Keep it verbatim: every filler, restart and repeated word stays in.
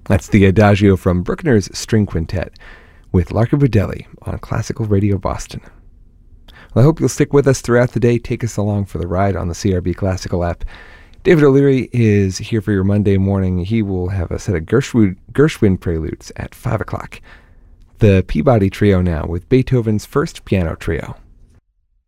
That's the Adagio from Bruckner's String Quintet with Larkin Budelli on Classical Radio Boston. Well, I hope you'll stick with us throughout the day. Take us along for the ride on the C R B Classical app. David O'Leary is here for your Monday morning. He will have a set of Gershwin, Gershwin preludes at five o'clock. The Peabody Trio now with Beethoven's First Piano Trio.